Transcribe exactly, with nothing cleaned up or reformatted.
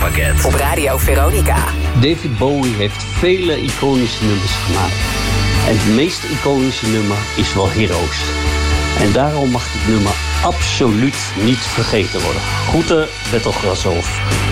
muziekpakket op Radio Veronica. David Bowie heeft vele iconische nummers gemaakt. En het meest iconische nummer is wel Heroes. En daarom mag dit nummer absoluut niet vergeten worden. Groeten, Bertel Grashoff.